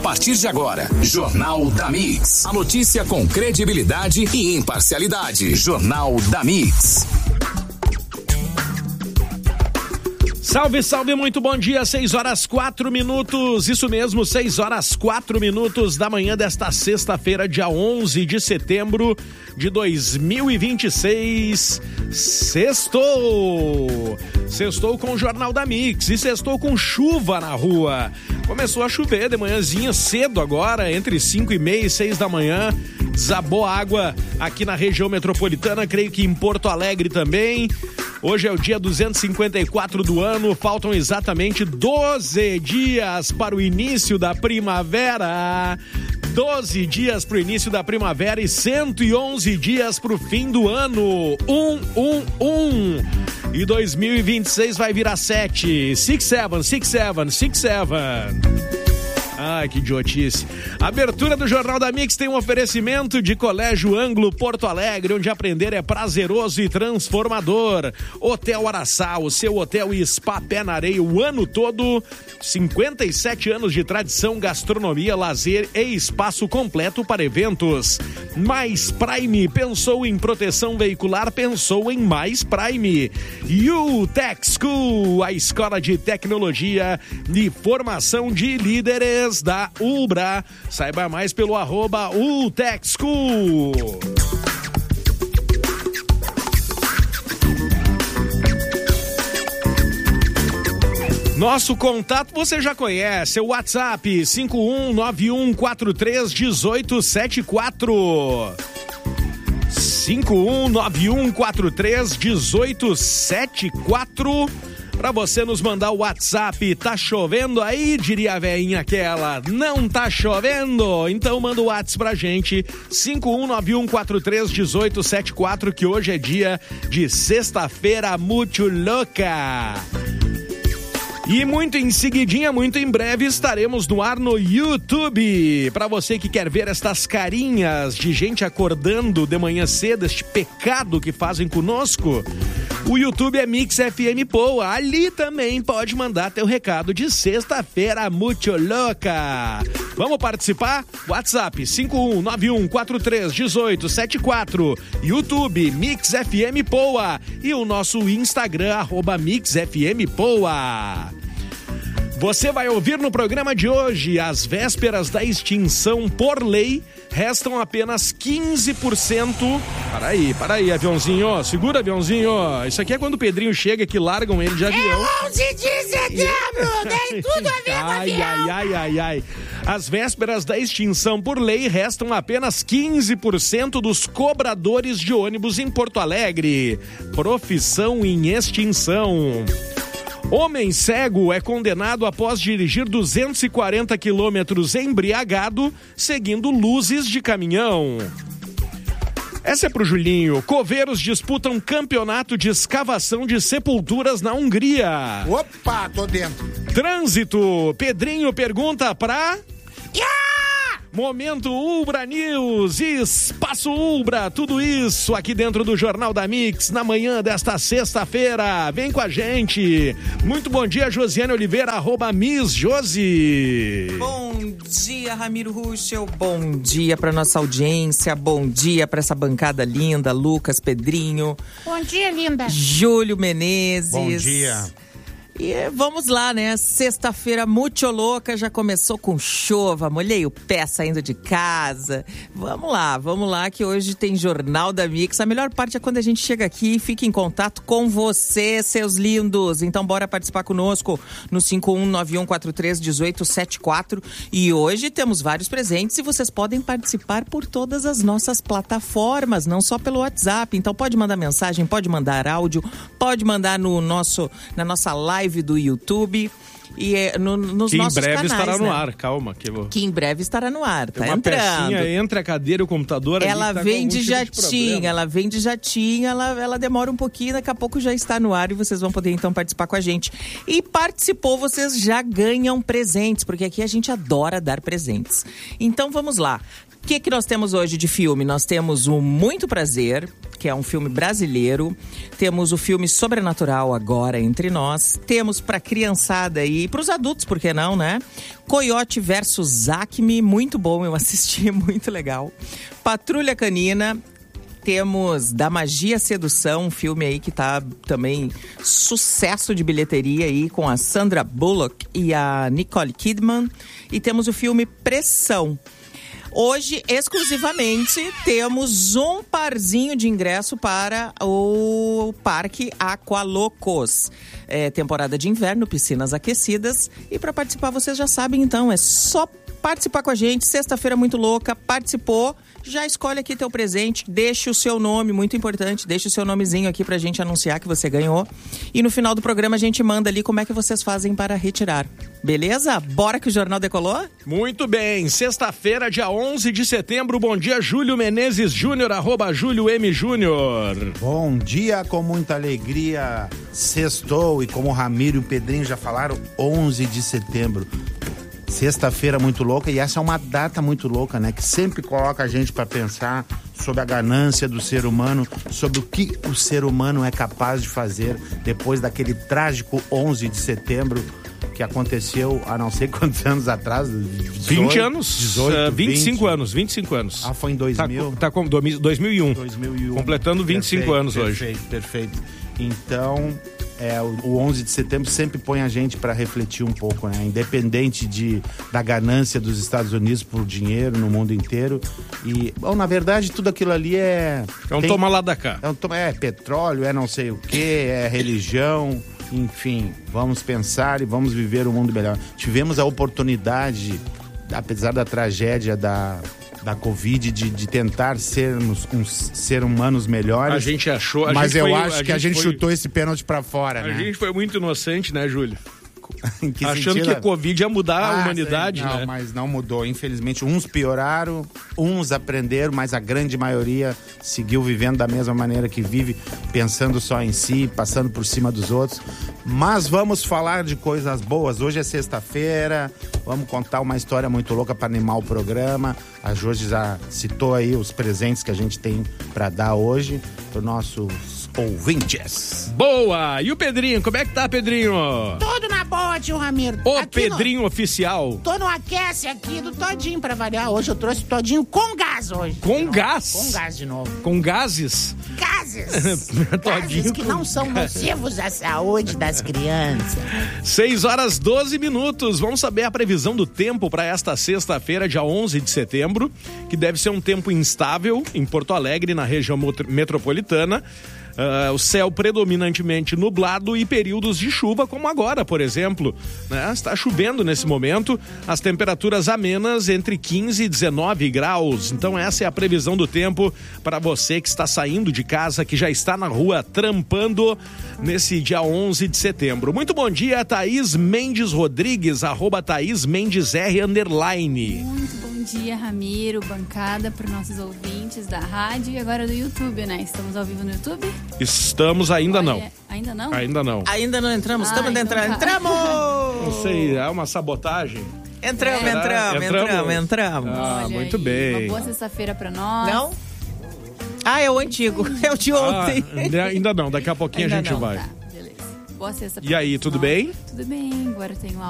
partir de agora, Jornal da Mix. A notícia com credibilidade e imparcialidade. Jornal da Mix. Salve, salve, muito bom dia, 6h04, isso mesmo, 6h04 da manhã desta sexta-feira, dia 11 de setembro de 2026, sextou com o Jornal da Mix e sextou com chuva na rua. Começou a chover de manhãzinha cedo agora, entre 5h30 e 6 da manhã, desabou água aqui na região metropolitana, creio que em Porto Alegre também. Hoje é o dia 254 do ano, faltam exatamente 12 dias para o início da primavera. 12 dias para o início da primavera e 111 dias para o fim do ano. E 2026 vai virar 7. 6-7. Ai, que idiotice. A abertura do Jornal da Mix tem um oferecimento de Colégio Ângulo Porto Alegre, onde aprender é prazeroso e transformador. Hotel Araçá, o seu hotel e spa pé na areia o ano todo. 57 anos de tradição, gastronomia, lazer e espaço completo para eventos. Mais Prime, pensou em proteção veicular, pensou em Mais Prime. U-Tech School, a escola de tecnologia e formação de líderes da Ubra. Saiba mais pelo @U-Tech School. Nosso contato você já conhece, o WhatsApp 5191431874. 5191431874. Pra você nos mandar o WhatsApp. Tá chovendo aí, diria a velhinha aquela. Não tá chovendo? Então manda o WhatsApp pra gente. 5191431874, que hoje é dia de sexta-feira muito louca. E muito em seguidinha, muito em breve, estaremos no ar no YouTube. Para você que quer ver estas carinhas de gente acordando de manhã cedo, este pecado que fazem conosco, o YouTube é Mix FM Poa. Ali também pode mandar teu recado de sexta-feira muito louca. Vamos participar? WhatsApp 5191431874, YouTube Mix FM Poa e o nosso Instagram @MixFMPoa. Você vai ouvir no programa de hoje, às vésperas da extinção por lei, restam apenas 15%. Para aí, aviãozinho, segura, aviãozinho. Isso aqui é quando o Pedrinho chega que largam ele de avião. É 11 de setembro, tem tudo a ver com avião. Ai. Às vésperas da extinção por lei, restam apenas 15% dos cobradores de ônibus em Porto Alegre. Profissão em extinção. Homem cego é condenado após dirigir 240 quilômetros embriagado, seguindo luzes de caminhão. Essa é pro Julinho. Coveiros disputam campeonato de escavação de sepulturas na Hungria. Opa, tô dentro. Trânsito. Pedrinho pergunta pra... Momento Ubra News, Espaço Ubra, tudo isso aqui dentro do Jornal da Mix, na manhã desta sexta-feira. Vem com a gente. Muito bom dia, Josiane Oliveira, @MissJosi. Bom dia, Ramiro Ruschel. Bom dia pra nossa audiência. Bom dia pra essa bancada linda, Lucas, Pedrinho. Bom dia, linda. Júlio Menezes. Bom dia. E vamos lá, né? Sexta-feira muito louca, já começou com chuva, molhei o pé saindo de casa. Vamos lá, que hoje tem Jornal da Mix. A melhor parte é quando a gente chega aqui e fica em contato com você, seus lindos. Então bora participar conosco no 5191431874. E hoje temos vários presentes e vocês podem participar por todas as nossas plataformas, não só pelo WhatsApp. Então pode mandar mensagem, pode mandar áudio, pode mandar na nossa live do YouTube e nos que nossos canais. Que em breve estará no né? ar, calma. Que em breve estará no ar, tá uma entrando. Pecinha entre a cadeira e o computador. Ela tá vem de jatinho, ela demora um pouquinho, daqui a pouco já está no ar e vocês vão poder então participar com a gente. E participou, vocês já ganham presentes, porque aqui a gente adora dar presentes. Então vamos lá. O que nós temos hoje de filme? Nós temos o Muito Prazer, que é um filme brasileiro. Temos o filme Sobrenatural Agora Entre Nós. Temos pra criançada e pros adultos, por que não, né? Coyote versus Acme, muito bom, eu assisti, muito legal. Patrulha Canina. Temos Da Magia Sedução, um filme aí que tá também sucesso de bilheteria aí com a Sandra Bullock e a Nicole Kidman. E temos o filme Pressão. Hoje, exclusivamente, temos um parzinho de ingresso para o Parque Aqualocos. É temporada de inverno, piscinas aquecidas. E para participar, vocês já sabem, então, é só participar com a gente. Sexta-feira muito louca, participou, já escolhe aqui teu presente, deixa o seu nome, muito importante, deixa o seu nomezinho aqui pra gente anunciar que você ganhou. E no final do programa a gente manda ali como é que vocês fazem para retirar. Beleza? Bora que o Jornal decolou? Muito bem, sexta-feira, dia 11 de setembro, bom dia, Júlio Menezes Júnior, @JúlioM Júnior. Bom dia, com muita alegria, sextou, e como o Ramiro e o Pedrinho já falaram, 11 de setembro. Sexta-feira muito louca, e essa é uma data muito louca, né? Que sempre coloca a gente para pensar sobre a ganância do ser humano, sobre o que o ser humano é capaz de fazer depois daquele trágico 11 de setembro que aconteceu há não sei quantos anos atrás. 20 anos. 18, 25 anos, 25 anos. Ah, foi em 2000? Tá com 2001. 2001. Completando 25 perfeito, anos hoje. Perfeito. Então, o 11 de setembro sempre põe a gente para refletir um pouco, né? Independente da ganância dos Estados Unidos por dinheiro no mundo inteiro. E, bom, na verdade, tudo aquilo ali toma lá da cá. É petróleo, é não sei o quê, é religião. Enfim, vamos pensar e vamos viver um mundo melhor. Tivemos a oportunidade, apesar da tragédia da Covid, de tentar sermos ser humanos melhores. A gente achou... Mas eu acho que a gente chutou esse pênalti pra fora, né? A gente foi muito inocente, né, Júlio? Achando sentido? Que a Covid ia mudar a humanidade, não, né? Mas não mudou. Infelizmente, uns pioraram, uns aprenderam, mas a grande maioria seguiu vivendo da mesma maneira que vive, pensando só em si, passando por cima dos outros. Mas vamos falar de coisas boas. Hoje é sexta-feira, vamos contar uma história muito louca para animar o programa. A Jorge já citou aí os presentes que a gente tem para dar hoje para os nossos ouvintes. Boa! E o Pedrinho, como é que tá, Pedrinho? Tudo na boa, tio Ramiro. O aqui Pedrinho oficial. Tô no aquece aqui do Todinho pra variar. Hoje eu trouxe o Todinho com gás hoje. Com gás? Com gás de novo. Com gases? Gases. Todinho gases que não são nocivos à saúde das crianças. 6:12. Vamos saber a previsão do tempo para esta sexta-feira, dia 11 de setembro, que deve ser um tempo instável em Porto Alegre, na região metropolitana. O céu predominantemente nublado e períodos de chuva, como agora, por exemplo, né? Está chovendo nesse momento, as temperaturas amenas entre 15 e 19 graus. Então essa é a previsão do tempo para você que está saindo de casa, que já está na rua trampando nesse dia 11 de setembro. Muito bom dia, Thaís Mendes Rodrigues, @ThaísMendesR_. Muito bom dia, Ramiro, bancada, para os nossos ouvintes da rádio e agora do YouTube, né? Estamos ao vivo no YouTube? Estamos ainda. Olha, não. Ainda não? Ainda não. Ainda não entramos? Estamos então entrando. Tá. Entramos! Não sei, é uma sabotagem? Entramos. Ah, muito aí, bem. Uma boa sexta-feira para nós. Não? Ah, é o antigo. É o de ontem. Ainda não, daqui a pouquinho ainda a gente vai. Tá, beleza. Boa sexta. E aí, tudo bem? Tudo bem, agora eu tenho